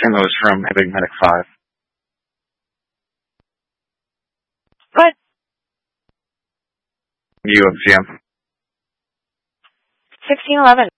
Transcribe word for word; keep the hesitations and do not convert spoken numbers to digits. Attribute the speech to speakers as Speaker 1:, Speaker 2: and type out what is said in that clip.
Speaker 1: Saint Louis from Big Medic five.
Speaker 2: What?
Speaker 1: U of G M.
Speaker 2: sixteen eleven.